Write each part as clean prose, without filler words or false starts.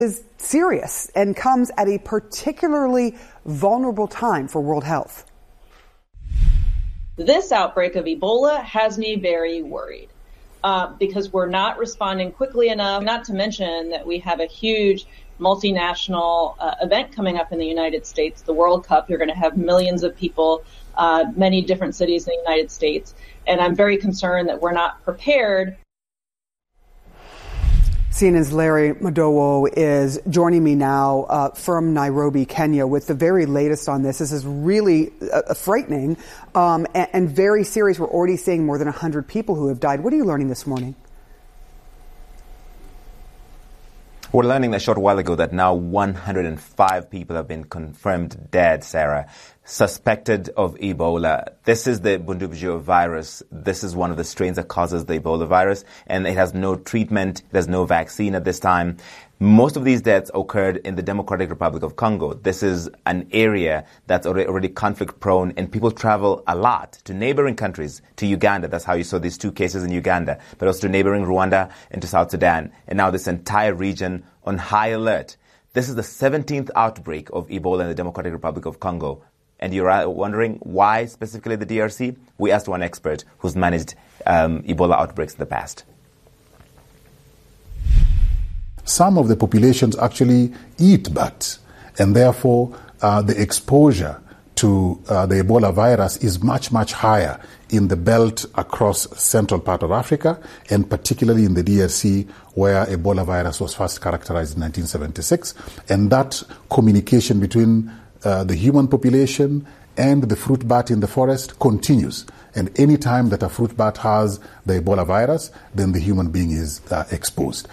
is serious and comes at a particularly vulnerable time for world health. This outbreak of Ebola has me very worried because we're not responding quickly enough, not to mention that we have a huge multinational event coming up in the United States, the World Cup. You're going to have millions of people, many different cities in the United States. And I'm very concerned that we're not prepared. CNN's Larry Madowo is joining me now from Nairobi, Kenya, with the very latest on this. This is really frightening and very serious. We're already seeing more than 100 people who have died. What are you learning this morning? We're learning a short while ago that now 105 people have been confirmed dead, Sarah, suspected of Ebola. This is the Bundibugyo virus. This is one of the strains that causes the Ebola virus, and it has no treatment. There's no vaccine at this time. Most of these deaths occurred in the Democratic Republic of Congo. This is an area that's already conflict-prone, and people travel a lot to neighboring countries, to Uganda. That's how you saw these two cases in Uganda, but also to neighboring Rwanda and to South Sudan. And now this entire region on high alert. This is the 17th outbreak of Ebola in the Democratic Republic of Congo. And you're wondering why specifically the DRC? We asked one expert who's managed Ebola outbreaks in the past. Some of the populations actually eat bats, and therefore the exposure to the Ebola virus is much, much higher in the belt across central part of Africa, and particularly in the DRC, where Ebola virus was first characterized in 1976. And that communication between the human population and the fruit bat in the forest continues. And any time that a fruit bat has the Ebola virus, then the human being is exposed.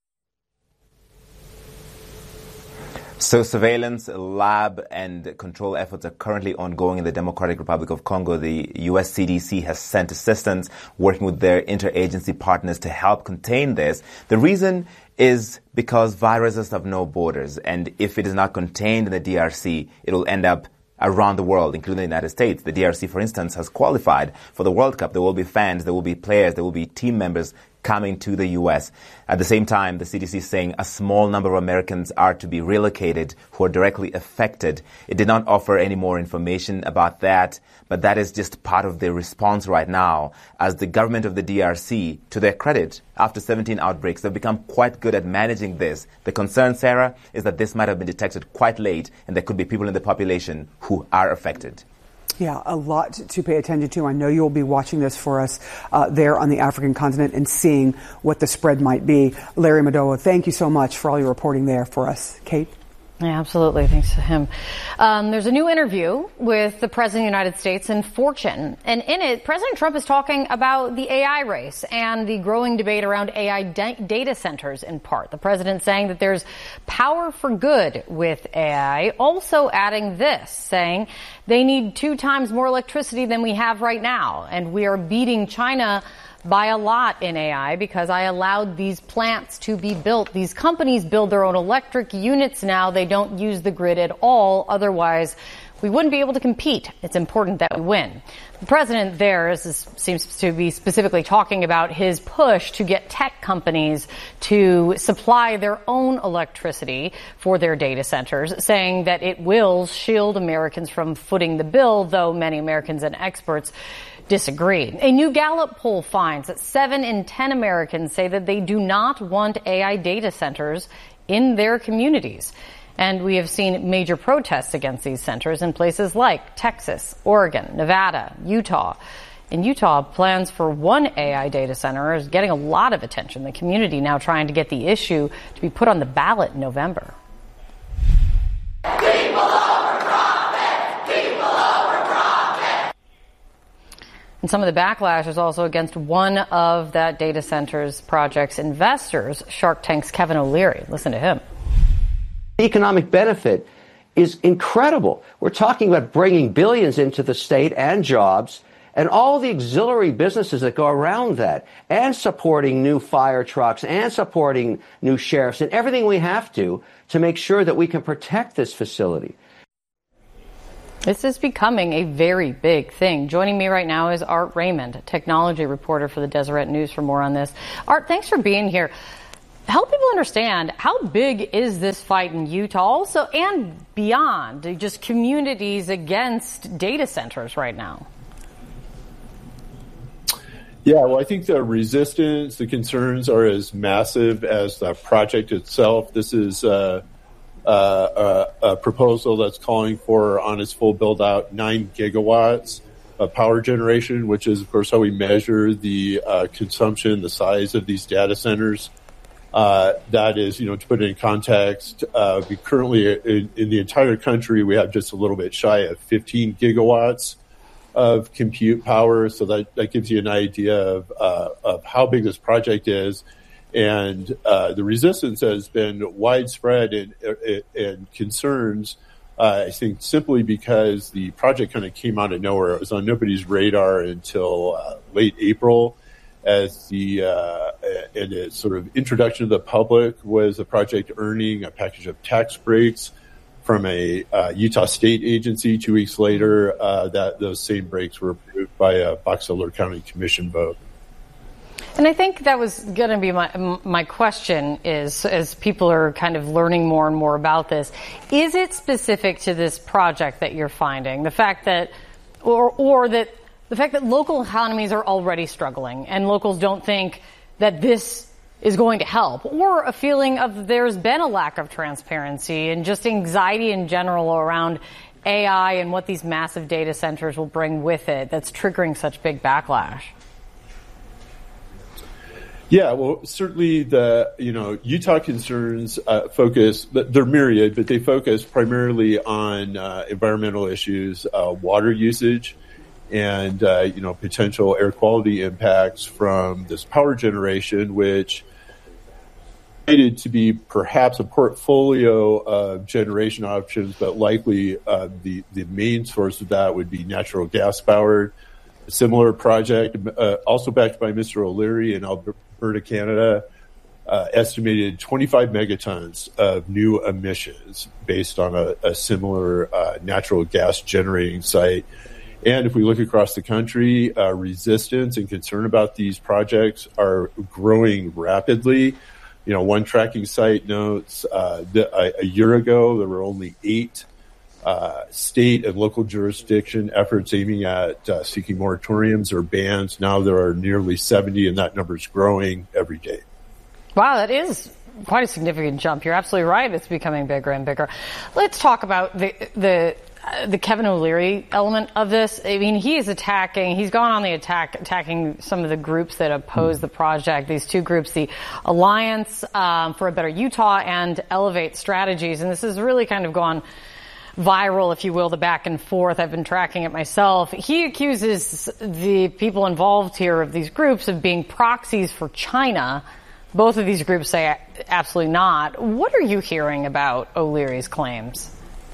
So surveillance, lab, and control efforts are currently ongoing in the Democratic Republic of Congo. The U.S. CDC has sent assistance working with their interagency partners to help contain this. The reason is because viruses have no borders, and if it is not contained in the DRC, it will end up around the world, including the United States. The DRC, for instance, has qualified for the World Cup. There will be fans, there will be players, there will be team members coming to the U.S. At the same time, the CDC is saying a small number of Americans are to be relocated who are directly affected. It did not offer any more information about that, but that is just part of the response right now, as the government of the DRC, to their credit, after 17 outbreaks, they've become quite good at managing this. The concern, Sarah, is that this might have been detected quite late, and there could be people in the population who are affected. Yeah, a lot to pay attention to. I know you'll be watching this for us there on the African continent and seeing what the spread might be. Larry Madowo, thank you so much for all your reporting there for us. Kate? Yeah, absolutely. Thanks to him. There's a new interview with the President of the United States and Fortune. And in it, President Trump is talking about the AI race and the growing debate around AI data centers in part. The president saying that there's power for good with AI, also adding this, saying they need 2 times more electricity than we have right now. And we are beating China by a lot in AI because I allowed these plants to be built. These companies build their own electric units now. They don't use the grid at all. Otherwise, we wouldn't be able to compete. It's important that we win. The president there seems to be specifically talking about his push to get tech companies to supply their own electricity for their data centers, saying that it will shield Americans from footing the bill, though many Americans and experts disagree. A new Gallup poll finds that 7 in 10 Americans say that they do not want AI data centers in their communities. And we have seen major protests against these centers in places like Texas, Oregon, Nevada, Utah. In Utah, plans for one AI data center is getting a lot of attention. The community now trying to get the issue to be put on the ballot in November. People over profit! People over profit! And some of the backlash is also against one of that data center's project's investors, Shark Tank's Kevin O'Leary. Listen to him. The economic benefit is incredible. We're talking about bringing billions into the state and jobs and all the auxiliary businesses that go around that, and supporting new fire trucks and supporting new sheriffs and everything we have to make sure that we can protect this facility. This is becoming a very big thing. Joining me right now is Art Raymond, technology reporter for the Deseret News, for more on this. Art, thanks for being here. Help people understand, how big is this fight in Utah also and beyond, just communities against data centers right now? Yeah, well, I think the resistance, the concerns are as massive as the project itself. This is a proposal that's calling for, on its full build-out, 9 gigawatts of power generation, which is, of course, how we measure the consumption, the size of these data centers. That is, to put it in context, we currently, in the entire country, we have just a little bit shy of 15 gigawatts of compute power. So that gives you an idea of how big this project is. And the resistance has been widespread and concerns, I think, simply because the project kind of came out of nowhere. It was on nobody's radar until late April, as and its sort of introduction to the public was the project earning a package of tax breaks from a Utah state agency. 2 weeks later, that those same breaks were approved by a Box Elder County Commission vote. And I think that was going to be my question is, as people are kind of learning more and more about this, is it specific to this project that you're finding? The fact that, or that the fact that local economies are already struggling and locals don't think that this is going to help, or a feeling of there's been a lack of transparency and just anxiety in general around AI and what these massive data centers will bring with it that's triggering such big backlash? Yeah, well, certainly the Utah concerns focus, they're myriad, but they focus primarily on environmental issues, water usage, and potential air quality impacts from this power generation, which needed to be perhaps a portfolio of generation options, but likely the main source of that would be natural gas powered. A similar project, also backed by Mr. O'Leary in Alberta, Canada, estimated 25 megatons of new emissions based on a similar natural gas generating site. And if we look across the country, resistance and concern about these projects are growing rapidly. One tracking site notes that a year ago there were only 8 state and local jurisdiction efforts aiming at seeking moratoriums or bans. Now there are nearly 70, and that number is growing every day. Wow, that is quite a significant jump. You're absolutely right. It's becoming bigger and bigger. Let's talk about the Kevin O'Leary element of this. I mean, he's gone on the attack, attacking some of the groups that oppose the project. These two groups, the Alliance for a Better Utah and Elevate Strategies. And this has really kind of gone viral, if you will, the back and forth. I've been tracking it myself. He accuses the people involved here of these groups of being proxies for China. Both of these groups say absolutely not. What are you hearing about O'Leary's claims?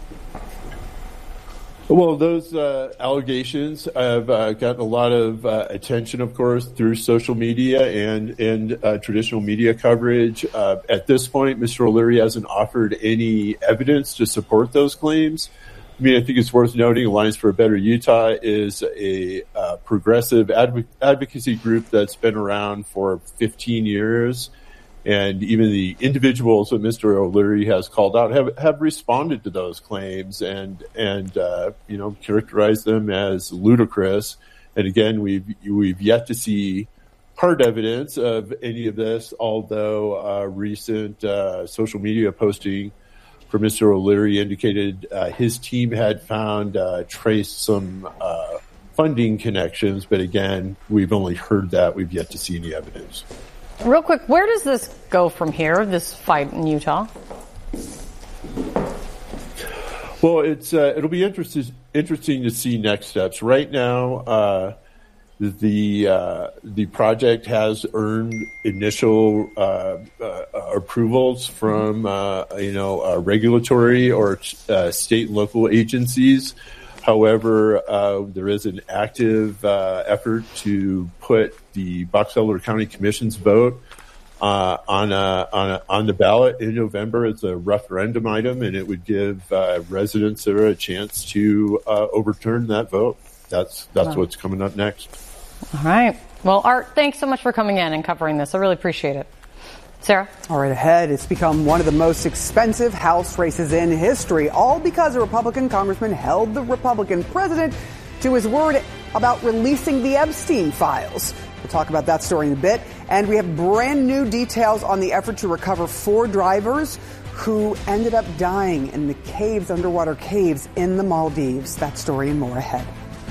Well, those allegations have gotten a lot of attention, of course, through social media and traditional media coverage. At this point, Mr. O'Leary hasn't offered any evidence to support those claims. I mean, I think it's worth noting Alliance for a Better Utah is a progressive advocacy group that's been around for 15 years. And even the individuals that Mr. O'Leary has called out have responded to those claims and characterized them as ludicrous. And again, we've yet to see hard evidence of any of this, although recent social media posting for Mr. O'Leary indicated his team had traced some funding connections. But again, we've only heard that. We've yet to see any evidence. Real quick, where does this go from here, this fight in Utah? Well, it'll be interesting to see next steps. Right now, the project has earned initial approvals from regulatory or state and local agencies. However, there is an active effort to put the Box Elder County Commission's vote on the ballot in November. It's a referendum item, and it would give residents there a chance to overturn that vote. That's what's coming up next. All right. Well, Art, thanks so much for coming in and covering this. I really appreciate it. Sarah? All right, ahead, it's become one of the most expensive House races in history, all because a Republican congressman held the Republican president to his word about releasing the Epstein files. We'll talk about that story in a bit. And we have brand new details on the effort to recover 4 drivers who ended up dying in the caves, underwater caves in the Maldives. That story and more ahead.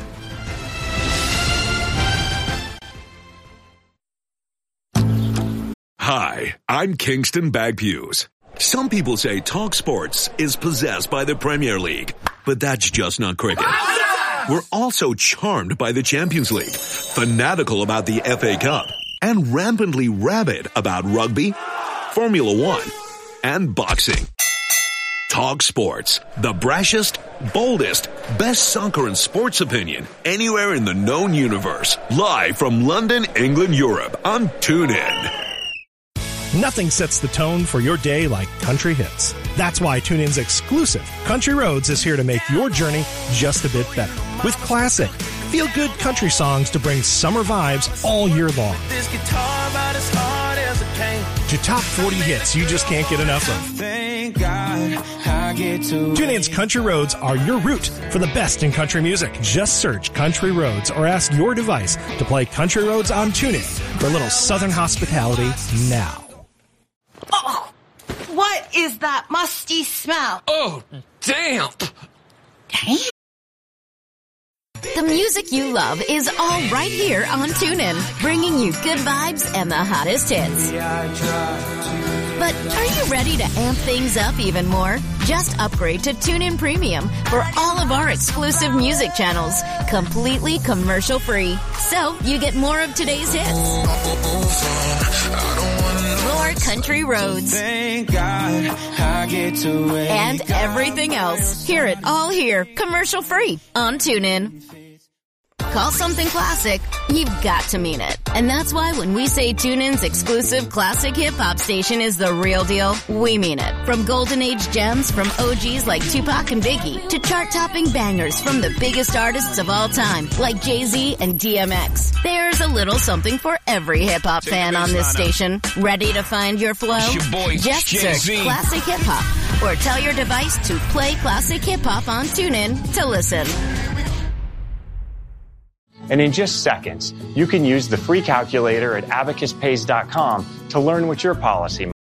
Hi, I'm Kingston Bagpues. Some people say Talk Sports is possessed by the Premier League, but that's just not cricket. We're also charmed by the Champions League, fanatical about the FA Cup, and rampantly rabid about rugby, Formula One, and boxing. Talk Sports, the brashest, boldest, best soccer and sports opinion anywhere in the known universe. Live from London, England, Europe on TuneIn. Nothing sets the tone for your day like country hits. That's why TuneIn's exclusive Country Roads is here to make your journey just a bit better. With classic, feel-good country songs to bring summer vibes all year long. To top 40 hits you just can't get enough of. TuneIn's Country Roads are your route for the best in country music. Just search Country Roads or ask your device to play Country Roads on TuneIn for a little southern hospitality now. Oh, what is that musty smell? Oh, damp. Damp? The music you love is all right here on TuneIn, bringing you good vibes and the hottest hits. But are you ready to amp things up even more? Just upgrade to TuneIn Premium for all of our exclusive music channels, completely commercial-free. So you get more of today's hits. More country roads. And everything else. Hear it all here, commercial-free on TuneIn. Call something classic, you've got to mean it. And that's why when we say TuneIn's exclusive classic hip-hop station is the real deal, we mean it. From golden age gems from OGs like Tupac and Biggie to chart-topping bangers from the biggest artists of all time like Jay-Z and DMX. There's a little something for every hip-hop fan on this station. Ready to find your flow? Just search Classic Hip-Hop or tell your device to play Classic Hip-Hop on TuneIn to listen. And in just seconds, you can use the free calculator at abacuspays.com to learn what your policy